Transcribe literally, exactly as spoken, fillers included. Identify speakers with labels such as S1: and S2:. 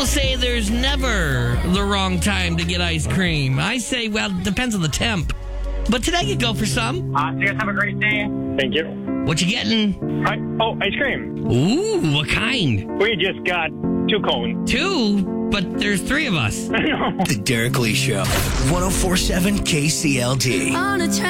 S1: People say there's never the wrong time to get ice cream. I say, well, it depends on the temp. But today you go for some.
S2: Uh, so you guys have a great day.
S3: Thank you.
S1: What you getting?
S3: Hi. Oh, ice cream.
S1: Ooh, what kind?
S3: We just got two cones.
S1: Two? But there's three of us.
S3: No.
S4: The Derek Lee Show. one oh four point seven K C L D.